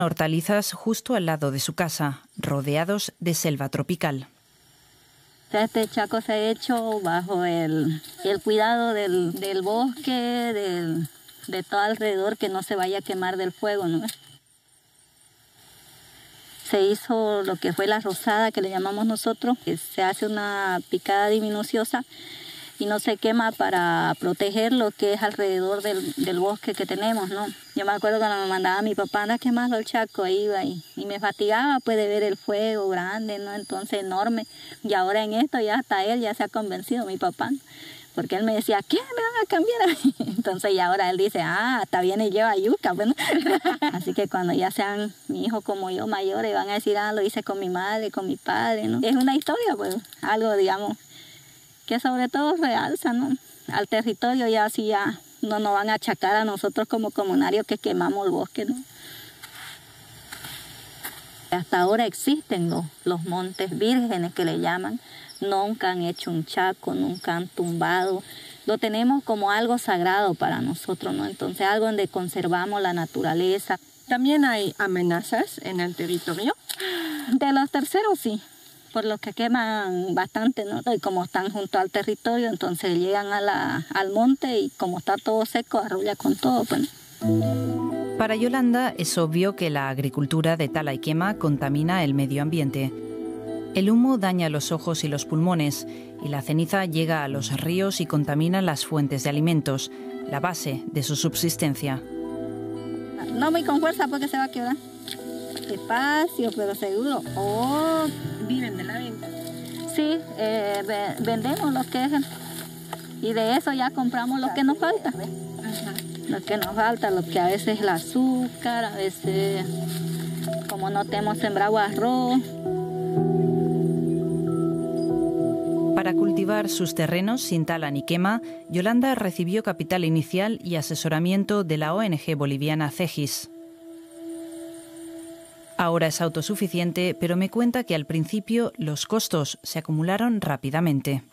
Hortalizas justo al lado de su casa, rodeados de selva tropical. Este chaco se ha hecho bajo el cuidado del bosque, de todo alrededor, que no se vaya a quemar del fuego, ¿no? Se hizo lo que fue la rosada, que le llamamos nosotros, que se hace una picada diminuciosa y no se quema para proteger lo que es alrededor del bosque que tenemos, ¿no? Yo me acuerdo cuando me mandaba mi papá a quemarlo el chaco, iba y me fatigaba pues de ver el fuego grande, ¿no? Entonces enorme. Y ahora en esto ya hasta él ya se ha convencido, mi papá, porque él me decía, ¿qué? ¿Me van a cambiar? Entonces ya ahora él dice, hasta viene y lleva yuca, bueno. Así que cuando ya sean mi hijo como yo mayores, van a decir, lo hice con mi madre, con mi padre, ¿no? Es una historia, pues, algo, digamos, que sobre todo realza, ¿no? Al territorio, ya así ya no nos van a achacar a nosotros como comunarios que quemamos el bosque, ¿no? Hasta ahora existen los montes vírgenes que le llaman. Nunca han hecho un chaco, nunca han tumbado. Lo tenemos como algo sagrado para nosotros, ¿no? Entonces algo donde conservamos la naturaleza. ¿También hay amenazas en el territorio? De los terceros sí, por lo que queman bastante, ¿no? Y como están junto al territorio, entonces llegan al monte y como está todo seco, arrulla con todo, pues. Para Yolanda es obvio que la agricultura de tala y quema contamina el medio ambiente. El humo daña los ojos y los pulmones, y la ceniza llega a los ríos y contamina las fuentes de alimentos, la base de su subsistencia. No muy con fuerza porque se va a quebrar. Despacio, pero seguro. ¿Viven de la venta? Sí, vendemos lo que es. Y de eso ya compramos lo que nos falta. Ajá. Lo que nos falta, lo que a veces es el azúcar, a veces como no tenemos sembrado arroz. Para cultivar sus terrenos sin tala ni quema, Yolanda recibió capital inicial y asesoramiento de la ONG boliviana CEGIS. Ahora es autosuficiente, pero me cuenta que al principio los costos se acumularon rápidamente.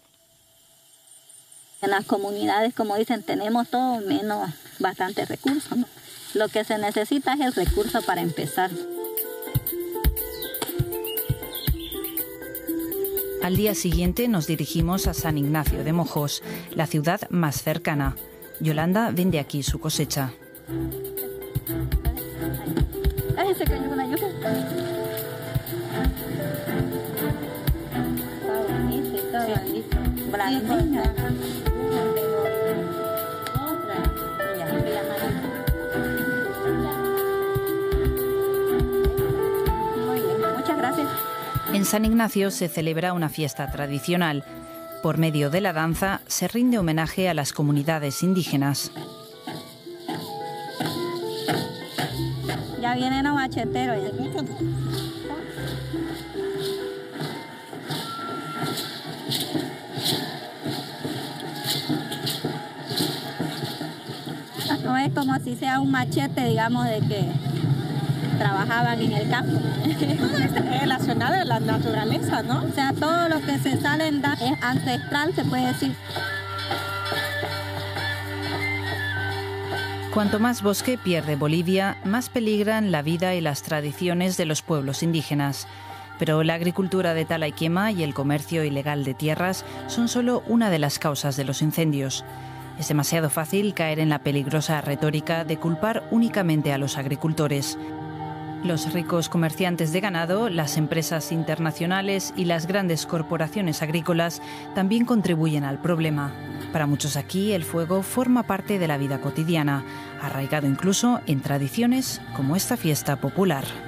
En las comunidades, como dicen, tenemos todo menos bastantes recursos, ¿no? Lo que se necesita es el recurso para empezar. Al día siguiente nos dirigimos a San Ignacio de Mojos, la ciudad más cercana. Yolanda vende aquí su cosecha. ¡Ay, se cayó una yuca! Está bonito, blandita. Muy bien, muchas gracias. En San Ignacio se celebra una fiesta tradicional. Por medio de la danza se rinde homenaje a las comunidades indígenas. Ya vienen los macheteros. No es como si sea un machete, digamos, de que trabajaban en el campo. Es relacionado a la naturaleza, ¿no? O sea, todo lo que se sale es ancestral, se puede decir. Cuanto más bosque pierde Bolivia, más peligran la vida y las tradiciones de los pueblos indígenas. Pero la agricultura de tala y quema y el comercio ilegal de tierras son solo una de las causas de los incendios. Es demasiado fácil caer en la peligrosa retórica de culpar únicamente a los agricultores. Los ricos comerciantes de ganado, las empresas internacionales y las grandes corporaciones agrícolas también contribuyen al problema. Para muchos aquí, el fuego forma parte de la vida cotidiana, arraigado incluso en tradiciones como esta fiesta popular.